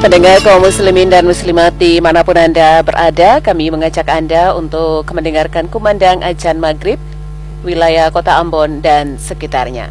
Pendengar kaum muslimin dan muslimat dimanapun Anda berada, kami mengajak Anda untuk mendengarkan kumandang azan maghrib wilayah kota Ambon dan sekitarnya.